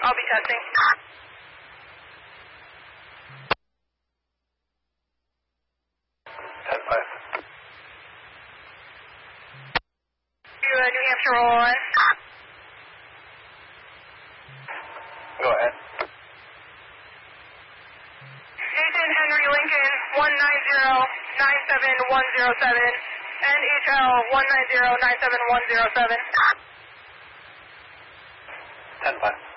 I'll be testing. 10-5. New Hampshire roll on. Go ahead. Nathan Henry Lincoln 190-97107. NHL 190-97107. 10-5.